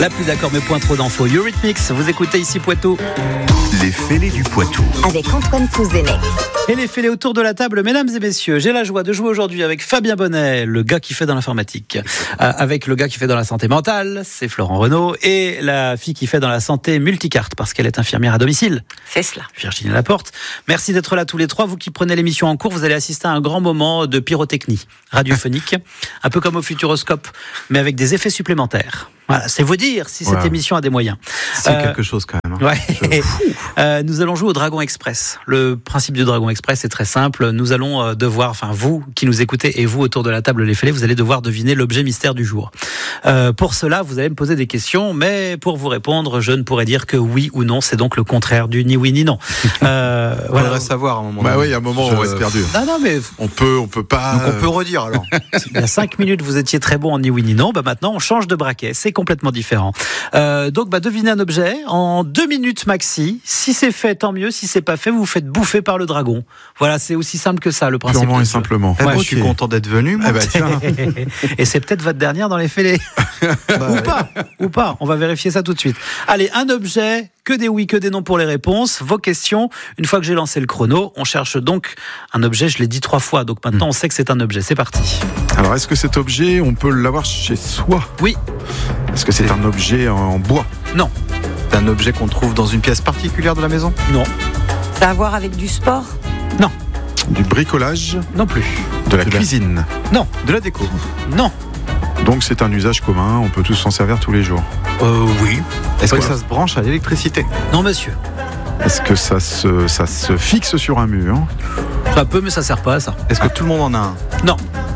La pluie d'accord, mais point trop d'infos. Eurythmics, vous écoutez ici Poitou. Les fêlés du Poitou. Avec Antoine Pouzenec. Et les fêlés autour de la table, mesdames et messieurs, j'ai la joie de jouer aujourd'hui avec Fabien Bonnet, le gars qui fait dans l'informatique, avec le gars qui fait dans la santé mentale, c'est Florent Renaud, et la fille qui fait dans la santé multicarte, parce qu'elle est infirmière à domicile. C'est cela. Virginie Laporte. Merci d'être là tous les trois. Vous qui prenez l'émission en cours, vous allez assister à un grand moment de pyrotechnie radiophonique, un peu comme au Futuroscope, mais avec des effets supplémentaires. Voilà, c'est vous dire si cette émission a des moyens. C'est quelque chose quand même. Ouais. Nous allons jouer au Dragon Express. Le principe du Dragon Express est très simple. Nous allons devoir, enfin vous qui nous écoutez et vous autour de la table les fêlés, vous allez devoir deviner l'objet mystère du jour. Pour cela, vous allez me poser des questions, mais pour vous répondre, je ne pourrai dire que oui ou non. C'est donc le contraire du ni oui ni non. On devrait savoir à un moment. Bah oui, à un moment on reste perdu. Non, mais on peut pas. Donc on peut redire alors. Il y a 5 minutes, vous étiez très bon en ni oui ni non. Bah maintenant, on change de braquet. C'est complètement différent. Donc, devinez un objet en 2 minutes maxi. Si c'est fait, tant mieux. Si c'est pas fait, vous vous faites bouffer par le dragon. Voilà, c'est aussi simple que ça, le principe. Purement et simplement. Ouais, je suis content d'être venu. Moi. Tiens. Et c'est peut-être votre dernière dans les fêlés. Ou pas. On va vérifier ça tout de suite. Allez, un objet. Que des oui, que des non pour les réponses. Vos questions. Une fois que j'ai lancé le chrono, on cherche donc un objet. Je l'ai dit 3 fois, donc maintenant on sait que c'est un objet. C'est parti. Alors, est-ce que cet objet, on peut l'avoir chez soi ? Oui. Est-ce que c'est un objet en bois ? Non. C'est un objet qu'on trouve dans une pièce particulière de la maison ? Non. Ça a à voir avec du sport ? Non. Du bricolage ? Non plus. De la cuisine ? Non. De la déco ? Non. Donc c'est un usage commun, on peut tous s'en servir tous les jours. Oui. Est-ce que ça se branche à l'électricité ? Non, monsieur. Est-ce que ça se fixe sur un mur ? Ça peut, mais ça sert pas à ça. Est-ce que tout le monde en a un ? Non.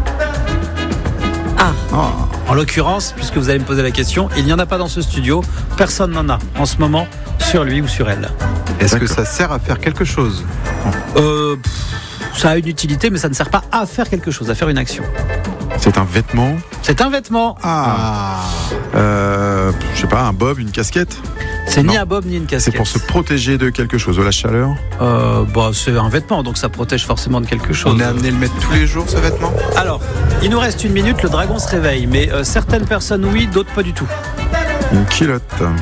Ah. En l'occurrence, puisque vous allez me poser la question, il n'y en a pas dans ce studio. Personne n'en a en ce moment sur lui ou sur elle. Est-ce que ça sert à faire quelque chose ? Ça a une utilité, mais ça ne sert pas à faire quelque chose, à faire une action. C'est un vêtement ? C'est un vêtement. Je sais pas, un bob, une casquette ? C'est Non. ni un bob ni une casquette. C'est pour se protéger de quelque chose, de la chaleur ? C'est un vêtement, donc ça protège forcément de quelque chose. On est amené à le mettre tous les jours, ce vêtement ? Alors, il nous reste 1 minute, le dragon se réveille, mais certaines personnes oui, d'autres pas du tout. Une culotte ?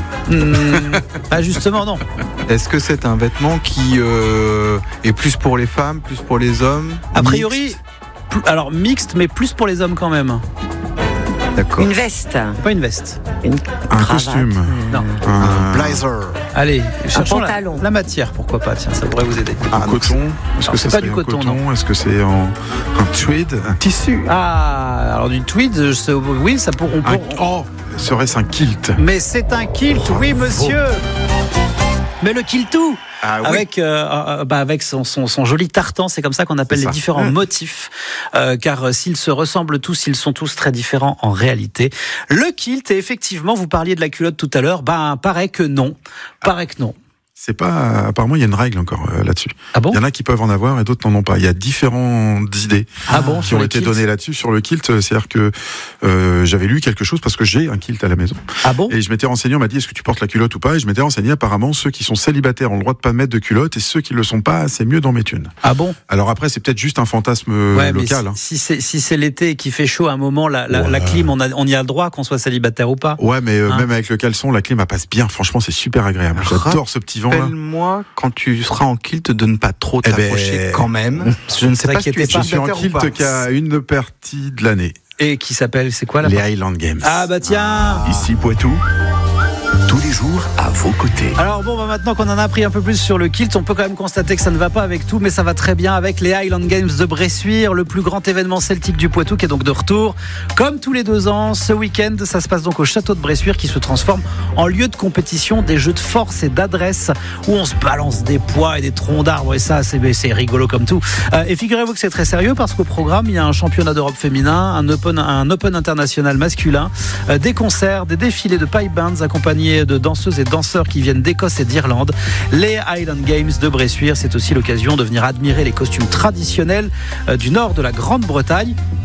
Justement, non. Est-ce que c'est un vêtement qui est plus pour les femmes, plus pour les hommes ? A priori, mixte, mais plus pour les hommes quand même. D'accord. Une veste ? Pas une veste. Une Un cravate. costume ? Non. Un Blazer. Allez, cherchons pantalon. la matière, pourquoi pas, tiens, ça pourrait vous aider. coton ? Est-ce que c'est ça pas du serait en coton, non. Est-ce que c'est un tweed ? Un tissu ? Alors du tweed, oui, ça on peut. Serait-ce un kilt ? Mais c'est un kilt, oui monsieur. Mais le kiltou. Avec son joli tartan, c'est comme ça qu'on appelle les différents motifs, car s'ils se ressemblent tous, ils sont tous très différents en réalité. Le kilt, et effectivement, vous parliez de la culotte tout à l'heure, paraît que non. C'est pas. Apparemment, il y a une règle encore là-dessus. Ah bon ? Il y en a qui peuvent en avoir et d'autres n'en ont pas. Il y a différentes idées qui ont été données là-dessus sur le kilt. C'est-à-dire que j'avais lu quelque chose parce que j'ai un kilt à la maison. Ah bon ? Et je m'étais renseigné, on m'a dit est-ce que tu portes la culotte ou pas ? Et je m'étais renseigné, apparemment, ceux qui sont célibataires ont le droit de pas mettre de culotte et ceux qui le sont pas, c'est mieux d'en mettre une. Ah bon ? Alors après, c'est peut-être juste un fantasme local. Mais si c'est l'été et qu'il fait chaud à un moment, la clim, on y a le droit qu'on soit célibataire ou pas. Ouais, mais même avec le caleçon, la clim elle passe bien. Franchement, c'est super agréable. J'adore ce petit vent. Rappelle-moi, quand tu seras en kilt, de ne pas trop t'approcher quand même. Je ne sais pas si tu es Je suis en kilt qu'à une partie de l'année. Et qui s'appelle, c'est quoi les Highland Games. Ah bah tiens. Ici Poitou, tous les jours à vos côtés. Alors maintenant qu'on en a appris un peu plus sur le kilt, on peut quand même constater que ça ne va pas avec tout, mais ça va très bien avec les Highland Games de Bressuire, le plus grand événement celtique du Poitou qui est donc de retour. Comme tous les 2 ans, ce week-end, ça se passe donc au château de Bressuire qui se transforme en lieu de compétition des jeux de force et d'adresse où on se balance des poids et des troncs d'arbres et ça, c'est rigolo comme tout. Et figurez-vous que c'est très sérieux parce qu'au programme, il y a un championnat d'Europe féminin, un open international masculin, des concerts, des défilés de pipe bands accompagnés de danseuses et danseurs qui viennent d'Écosse et d'Irlande. Les Highland Games de Bressuire, c'est aussi l'occasion de venir admirer les costumes traditionnels du nord de la Grande-Bretagne.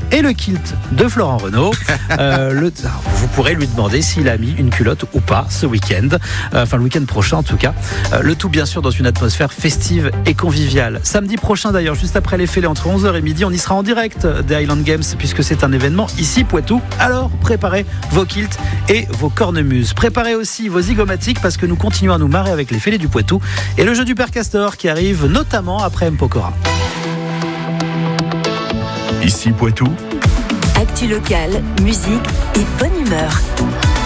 et le kilt de Florent Renaud. Vous pourrez lui demander s'il a mis une culotte ou pas ce week-end, le week-end prochain en tout cas. Le tout bien sûr dans une atmosphère festive et conviviale. Samedi prochain d'ailleurs, juste après les fêlés entre 11h et midi, on y sera en direct des Highland Games puisque c'est un événement ici Poitou. Alors préparez vos kilts et vos cornemuses. Préparez aussi vos zygomatiques parce que nous continuons à nous marrer avec les fêlés du Poitou et le jeu du Père Castor qui arrive notamment après M. Pokora. Ici Poitou. Actu locale, musique et bonne humeur.